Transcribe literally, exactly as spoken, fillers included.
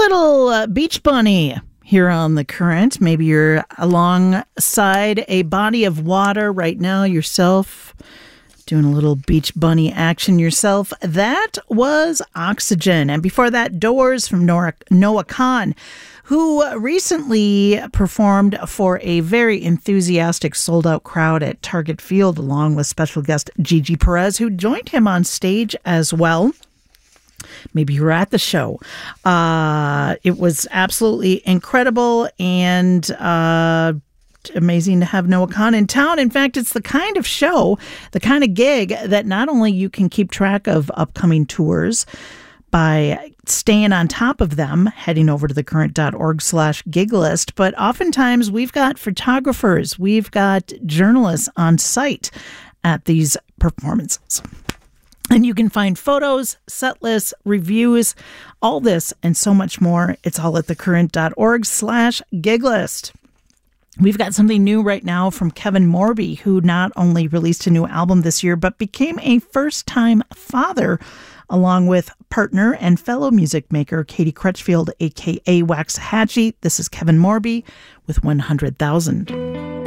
little uh, Beach Bunny here on The Current. Maybe you're alongside a body of water right now yourself, doing a little Beach Bunny action yourself. That was Oxygen. And before that, Doors from Noah, Noah Kahan, who recently performed for a very enthusiastic sold-out crowd at Target Field, along with special guest Gigi Perez, who joined him on stage as well. Maybe you were at the show. Uh, it was absolutely incredible and uh, amazing to have Noah Kahan in town. In fact, it's the kind of show, the kind of gig that not only you can keep track of upcoming tours by staying on top of them, heading over to thecurrent.org slash gig list, but oftentimes we've got photographers, we've got journalists on site at these performances. And you can find photos, set lists, reviews, all this and so much more. It's all at thecurrent.org slash gig list. We've got something new right now from Kevin Morby, who not only released a new album this year, but became a first-time father, along with partner and fellow music maker Katie Crutchfield, a k a. Waxahachie. This is Kevin Morby with one hundred thousand.